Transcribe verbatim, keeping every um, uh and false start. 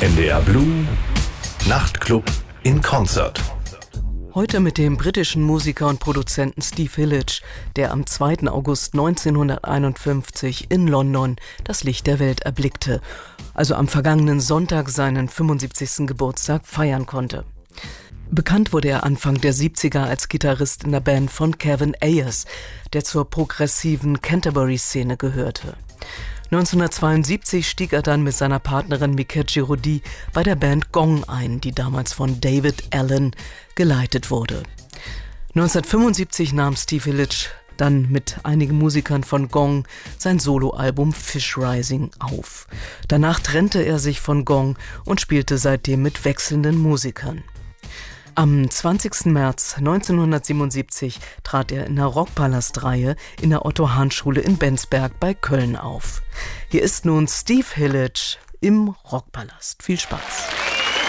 N D R Blue Nachtclub in Konzert. Heute mit dem britischen Musiker und Produzenten Steve Hillage, der am zweiten August neunzehnhunderteinundfünfzig in London das Licht der Welt erblickte, also am vergangenen Sonntag seinen fünfundsiebzigsten Geburtstag feiern konnte. Bekannt wurde er Anfang der siebziger als Gitarrist in der Band von Kevin Ayers, der zur progressiven Canterbury-Szene gehörte. neunzehnhundertzweiundsiebzig stieg er dann mit seiner Partnerin Mika Girodi bei der Band Gong ein, die damals von David Allen geleitet wurde. neunzehnhundertfünfundsiebzig nahm Steve Hillage dann mit einigen Musikern von Gong sein Soloalbum Fish Rising auf. Danach trennte er sich von Gong und spielte seitdem mit wechselnden Musikern. Am zwanzigsten März neunzehnhundertsiebenundsiebzig trat er in der Rockpalast-Reihe in der Otto-Hahn-Schule in Bensberg bei Köln auf. Hier ist nun Steve Hillage im Rockpalast. Viel Spaß!